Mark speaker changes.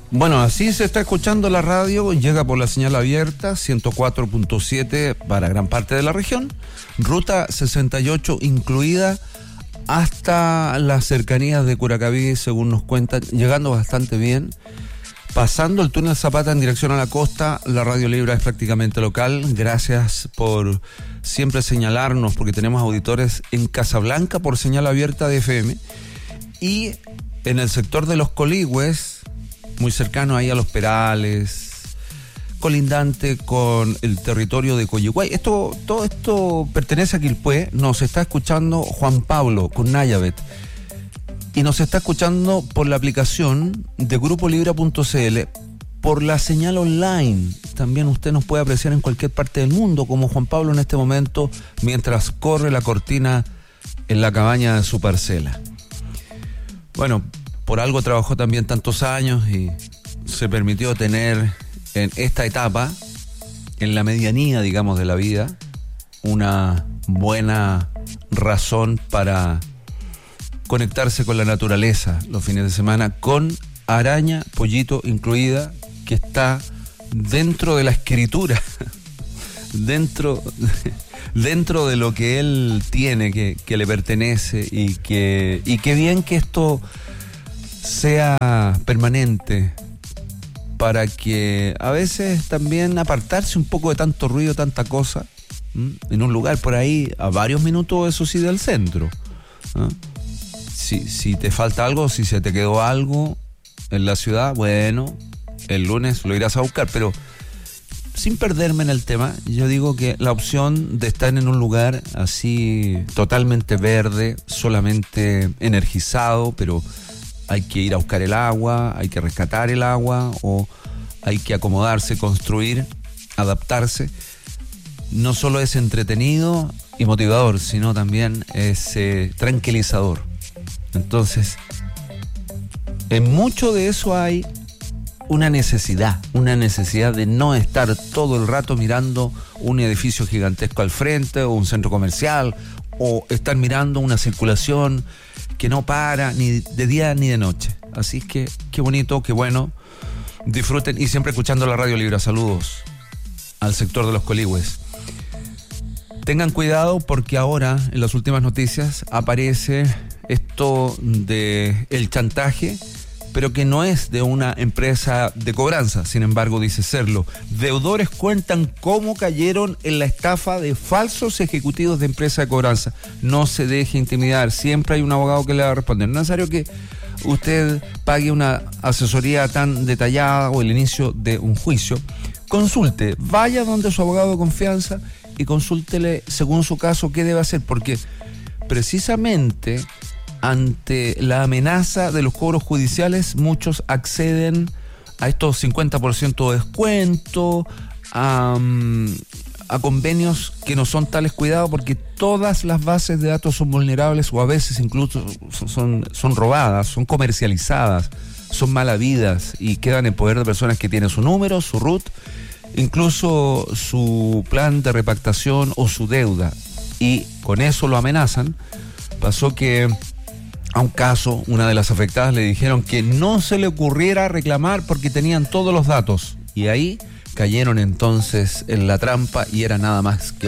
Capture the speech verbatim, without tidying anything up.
Speaker 1: Bueno, así se está escuchando la radio, llega por la señal abierta, ciento cuatro punto siete para gran parte de la región, ruta sesenta y ocho incluida hasta las cercanías de Curacaví, según nos cuentan, llegando bastante bien. Pasando el túnel Zapata en dirección a la costa, la radio Libra es prácticamente local. Gracias por siempre señalarnos, porque tenemos auditores en Casablanca por señal abierta de F M. Y en el sector de Los Coligües, muy cercano ahí a Los Perales, colindante con el territorio de Coyihuay. Esto, todo esto pertenece a Quilpué. Nos está escuchando Juan Pablo con Nayabet. Y nos está escuchando por la aplicación de grupo libra punto c l, por la señal online. También usted nos puede apreciar en cualquier parte del mundo, como Juan Pablo en este momento, mientras corre la cortina en la cabaña de su parcela. Bueno, por algo trabajó también tantos años y se permitió tener en esta etapa, en la medianía, digamos, de la vida, una buena razón para conectarse con la naturaleza los fines de semana, con araña, pollito incluida, que está dentro de la escritura, dentro, dentro de lo que él tiene, que, que le pertenece, y que, y qué bien que esto sea permanente, para que a veces también apartarse un poco de tanto ruido, tanta cosa, ¿m? En un lugar por ahí, a varios minutos, eso sí, del centro, ¿no? Si, si te falta algo, si se te quedó algo en la ciudad, bueno, el lunes lo irás a buscar, pero sin perderme en el tema, yo digo que la opción de estar en un lugar así totalmente verde, solamente energizado, pero hay que ir a buscar el agua, hay que rescatar el agua, o hay que acomodarse, construir, adaptarse, no solo es entretenido y motivador, sino también es eh, tranquilizador. Entonces, en mucho de eso hay una necesidad, una necesidad de no estar todo el rato mirando un edificio gigantesco al frente, o un centro comercial, o estar mirando una circulación que no para ni de día ni de noche. Así que qué bonito, qué bueno. Disfruten, y siempre escuchando la radio Libra. Saludos al sector de Los Coligües. Tengan cuidado, porque ahora en las últimas noticias aparece esto de el chantaje, pero que no es de una empresa de cobranza, sin embargo dice serlo. Deudores cuentan cómo cayeron en la estafa de falsos ejecutivos de empresa de cobranza. No se deje intimidar, siempre hay un abogado que le va a responder. No es necesario que usted pague una asesoría tan detallada o el inicio de un juicio. Consulte, vaya donde su abogado de confianza y consúltele según su caso qué debe hacer, porque precisamente ante la amenaza de los cobros judiciales, muchos acceden a estos cincuenta por ciento de descuento, a, a convenios que no son tales cuidados, porque todas las bases de datos son vulnerables, o a veces incluso son, son robadas, son comercializadas, son mal habidas y quedan en poder de personas que tienen su número, su R U T, incluso su plan de repactación o su deuda, y con eso lo amenazan. Pasó que a un caso, una de las afectadas le dijeron que no se le ocurriera reclamar porque tenían todos los datos, y ahí cayeron entonces en la trampa, y era nada más que